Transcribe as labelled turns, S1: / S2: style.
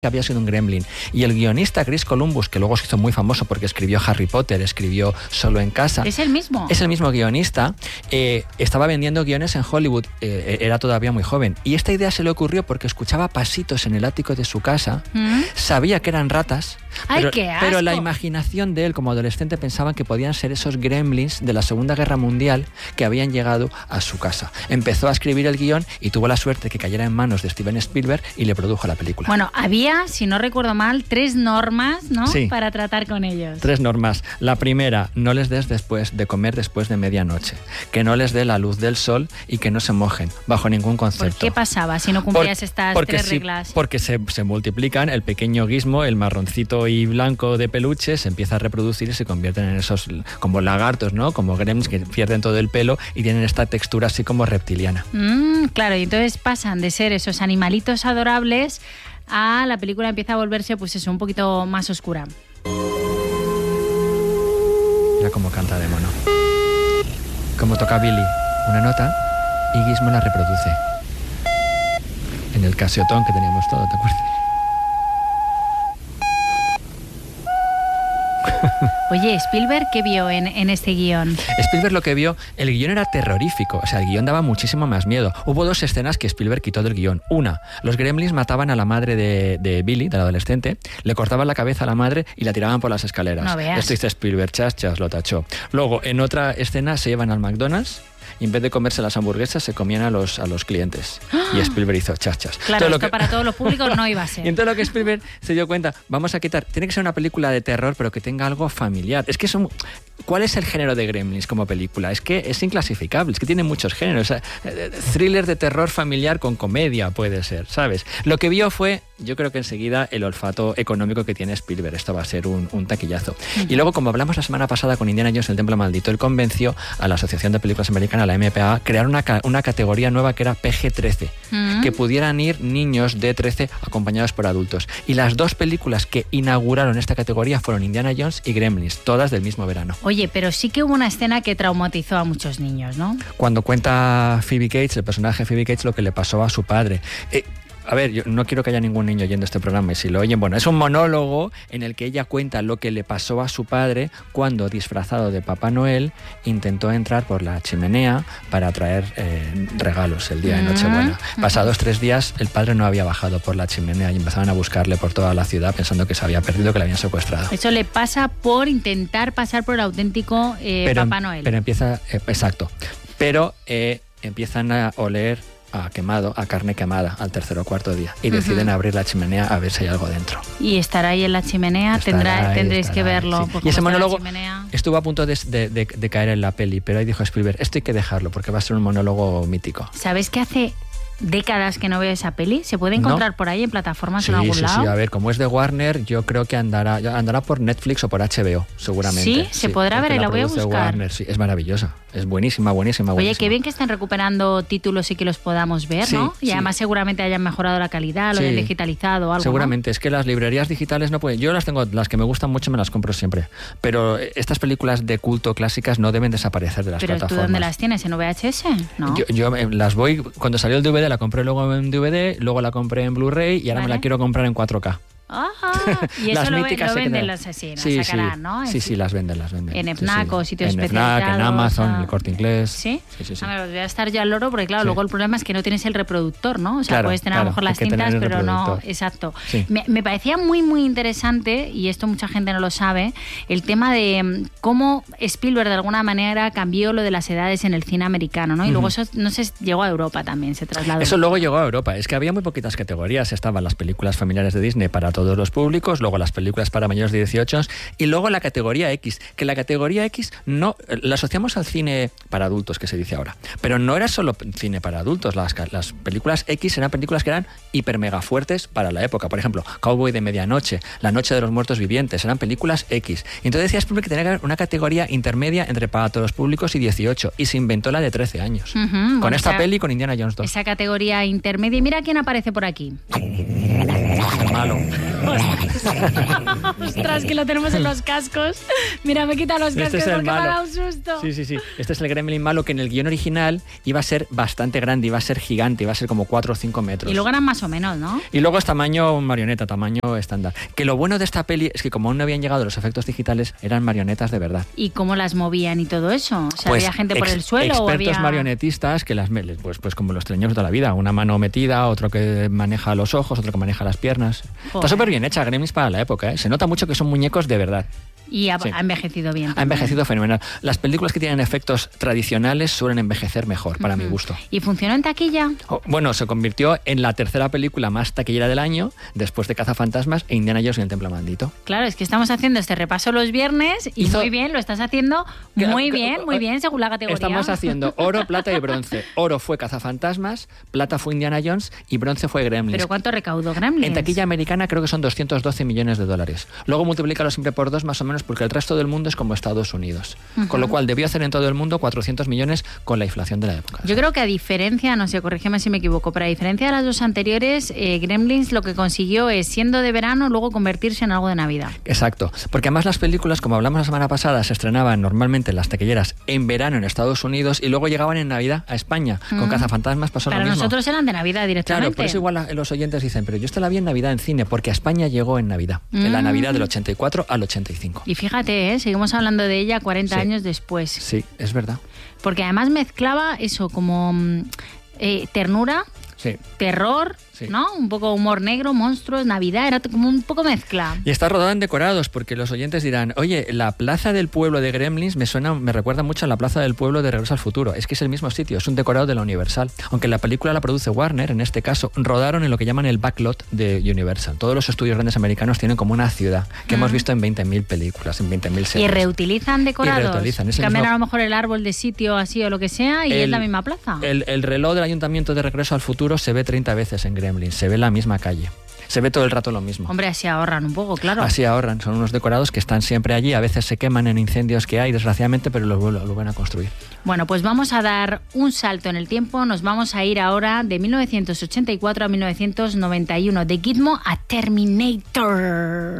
S1: que había sido un gremlin. Y el guionista Chris Columbus, que luego se hizo muy famoso porque escribió Harry Potter, escribió Solo en casa.
S2: ¿Es el mismo?
S1: Es el mismo guionista. Estaba vendiendo guiones en Hollywood, era todavía muy joven. Y esta idea se le ocurrió porque escuchaba pasitos en el ático de su casa, sabía que eran ratas, pero la imaginación de él como adolescente pensaban que podían ser esos gremlins de la Segunda Guerra Mundial que habían llegado a su casa. Empezó a escribir el guión y tuvo la suerte de que cayera en manos de Steven Spielberg y le produjo la película.
S2: Bueno, había, si no recuerdo mal, 3 normas, ¿no?
S1: Sí.
S2: Para tratar con ellos.
S1: 3 normas. La primera, no les des después de comer después de medianoche. Que no les dé la luz del sol y que no se mojen, bajo ningún concepto.
S2: ¿Por qué pasaba si no cumplías estas 3 reglas?
S1: Porque se multiplican, el pequeño guismo, el marroncito y blanco de peluche, se empieza a reproducir y se convierten en esos, como lagartos, ¿no? Como gremlins que pierden todo el pelo y tienen esta textura así como reptiliana.
S2: Claro, y entonces pasan de ser esos animalitos adorables a la película empieza a volverse, pues eso, un poquito más oscura.
S1: Mira cómo canta de mono. Como toca Billy una nota y Gizmo la reproduce. En el casiotón que teníamos todo, ¿te acuerdas?
S2: Oye, ¿Spielberg qué vio en este guión?
S1: Spielberg lo que vio, el guión era terrorífico, o sea, el guión daba muchísimo más miedo. Hubo 2 escenas que Spielberg quitó del guión. Una, los gremlins mataban a la madre de Billy, del adolescente, le cortaban la cabeza a la madre y la tiraban por las escaleras.
S2: No veas.
S1: Esto dice Spielberg, chas, lo tachó. Luego, en otra escena, se llevan al McDonald's y en vez de comerse las hamburguesas se comían a los clientes. Y Spielberg hizo chas.
S2: Claro, esto para todos los públicos no iba a ser.
S1: Y entonces lo que Spielberg se dio cuenta, vamos a quitar, tiene que ser una película de terror pero que tenga algo familiar. Es que ¿cuál es el género de Gremlins como película? Es que es inclasificable, es que tiene muchos géneros. O sea, thriller de terror familiar con comedia puede ser, ¿sabes? Lo que vio fue, yo creo que enseguida, el olfato económico que tiene Spielberg. Esto va a ser un taquillazo. Y luego, como hablamos la semana pasada con Indiana Jones, el Templo Maldito, él convenció a la Asociación de Películas Americanas, la MPAA, a crear una categoría nueva que era PG-13, que pudieran ir niños de 13 acompañados por adultos. Y las 2 películas que inauguraron esta categoría fueron Indiana Jones y Gremlins, todas del mismo verano.
S2: Oye, pero sí que hubo una escena que traumatizó a muchos niños, ¿no?
S1: Cuando cuenta Phoebe Cates, el personaje de Phoebe Cates, lo que le pasó a su padre. A ver, yo no quiero que haya ningún niño oyendo este programa y si lo oyen, bueno, es un monólogo en el que ella cuenta lo que le pasó a su padre cuando, disfrazado de Papá Noel, intentó entrar por la chimenea para traer regalos el día de Nochebuena. Pasados 3 días, el padre no había bajado por la chimenea y empezaban a buscarle por toda la ciudad pensando que se había perdido, que le habían secuestrado.
S2: Eso le pasa por intentar pasar por el auténtico Papá Noel.
S1: Pero empieza, exacto, pero empiezan a oler a carne quemada al 3er o 4 día y deciden abrir la chimenea a ver si hay algo dentro.
S2: Y estará ahí en la chimenea, tendréis que verlo.
S1: Sí. Y ese monólogo estuvo a punto de caer en la peli, pero ahí dijo Spielberg, esto hay que dejarlo porque va a ser un monólogo mítico.
S2: ¿Sabes qué hace décadas que no veo esa peli? ¿Se puede encontrar por ahí en plataformas en algún lado?
S1: Sí, a ver, como es de Warner, yo creo que andará por Netflix o por HBO, seguramente.
S2: Sí, se podrá ver y la voy a buscar.
S1: Warner, sí, es maravillosa, es buenísima.
S2: Oye, qué bien que estén recuperando títulos y que los podamos ver, ¿no? Y además seguramente hayan mejorado la calidad, lo hayan digitalizado o algo.
S1: Seguramente, ¿no? Es que las librerías digitales no pueden. Yo las tengo, las que me gustan mucho me las compro siempre, pero estas películas de culto clásicas no deben desaparecer de las plataformas.
S2: ¿Pero tú dónde las tienes? ¿En VHS? ¿No?
S1: Yo las voy, cuando salió el DVD la compré luego en DVD, luego la compré en Blu-ray y ahora me la quiero comprar en 4K.
S2: Ajá. Y eso lo venden los asesinos, sacarán, ¿no?
S1: Sí, las venden.
S2: En FNAC o sitios especializados.
S1: En FNAC, en Amazon, en El Corte Inglés.
S2: ¿Sí? A ver, voy a estar ya al loro porque claro, luego el problema es que no tienes el reproductor, ¿no? O sea, puedes tener a lo mejor las cintas, pero no... Exacto. Sí. Me parecía muy, muy interesante, y esto mucha gente no lo sabe, el tema de cómo Spielberg de alguna manera cambió lo de las edades en el cine americano, ¿no? Y luego eso, no sé, llegó a Europa también, se trasladó.
S1: Eso luego llegó a Europa. Es que había muy poquitas categorías. Estaban las películas familiares de Disney para todos los públicos, luego las películas para mayores de 18 y luego la categoría X, que la categoría X no la asociamos al cine para adultos, que se dice ahora, pero no era solo cine para adultos. Las películas X eran películas que eran hiper mega fuertes para la época. Por ejemplo, Cowboy de Medianoche, La Noche de los Muertos Vivientes, eran películas X. Y entonces decías que tenía que haber una categoría intermedia entre para todos los públicos y 18, y se inventó la de 13 años. Con esta peli y con Indiana Jones 2.
S2: Esa categoría intermedia. Y mira quién aparece por aquí.
S1: el malo.
S2: Ostras, que lo tenemos en los cascos. Mira, me quita los cascos porque me ha dado un susto.
S1: Sí. Este es el gremlin malo que en el guión original iba a ser bastante grande, iba a ser gigante, iba a ser como 4 o 5 metros.
S2: Y luego eran más o menos, ¿no?
S1: Y luego es tamaño marioneta, tamaño estándar. Que lo bueno de esta peli es que como aún no habían llegado los efectos digitales, eran marionetas de verdad.
S2: ¿Y cómo las movían y todo eso? O sea,
S1: pues
S2: ¿había gente por el suelo
S1: expertos
S2: o había...?
S1: marionetistas que pues como los treños de toda la vida. Una mano metida, otro que maneja los ojos, otro que maneja las piernas. Joder. Está súper bien hecha Gremlins para la época, ¿eh? Se nota mucho que son muñecos de verdad.
S2: Y ha envejecido bien.
S1: Ha envejecido fenomenal. Las películas que tienen efectos tradicionales suelen envejecer mejor, para mi gusto.
S2: ¿Y funcionó en taquilla?
S1: Bueno, se convirtió en la tercera película más taquillera del año, después de Cazafantasmas e Indiana Jones y el Templo Maldito.
S2: Claro, es que estamos haciendo este repaso los viernes y muy bien, lo estás haciendo muy bien, según la categoría.
S1: Estamos haciendo oro, plata y bronce. Oro fue Cazafantasmas, plata fue Indiana Jones y bronce fue Gremlins.
S2: ¿Pero cuánto recaudó Gremlins?
S1: En taquilla americana creo que son 212 millones de dólares. Luego multiplícalo siempre por 2 más o menos, porque el resto del mundo es como Estados Unidos. Con lo cual debió hacer en todo el mundo 400 millones con la inflación de la época.
S2: Yo creo que a diferencia, no sé, corrígeme si me equivoco, pero a diferencia de las dos anteriores, Gremlins lo que consiguió es, siendo de verano, luego convertirse en algo de Navidad.
S1: Exacto. Porque además las películas, como hablamos la semana pasada, se estrenaban normalmente en las taquilleras en verano en Estados Unidos y luego llegaban en Navidad a España. Con Cazafantasmas pasó lo mismo.
S2: Para nosotros eran de Navidad directamente.
S1: Claro, por eso igual los oyentes dicen, pero yo esta la vi en Navidad en cine, porque a España llegó en Navidad. En la Navidad del 84 al 85.
S2: Y fíjate, seguimos hablando de ella 40 años después.
S1: Sí, es verdad.
S2: Porque además mezclaba eso como ternura, terror, ¿no? Un poco humor negro, monstruos, Navidad, era como un poco mezcla.
S1: Y está rodada en decorados, porque los oyentes dirán, oye, la plaza del pueblo de Gremlins me recuerda mucho a la plaza del pueblo de Regreso al Futuro. Es que es el mismo sitio, es un decorado de la Universal. Aunque la película la produce Warner, en este caso, rodaron en lo que llaman el backlot de Universal. Todos los estudios grandes americanos tienen como una ciudad que hemos visto en 20.000 películas, en 20.000 series.
S2: ¿Y reutilizan decorados?
S1: Y reutilizan.
S2: Cambian a lo mejor el árbol de sitio así o lo que sea y es la misma plaza.
S1: El reloj del Ayuntamiento de Regreso al Futuro se ve 30 veces en Gremlins, se ve la misma calle. Se ve todo el rato lo mismo.
S2: Hombre, así ahorran un poco, claro.
S1: Así ahorran. Son unos decorados que están siempre allí. A veces se queman en incendios que hay, desgraciadamente, pero los vuelven a construir.
S2: Bueno, pues vamos a dar un salto en el tiempo. Nos vamos a ir ahora de 1984 a 1991. De Gizmo a Terminator.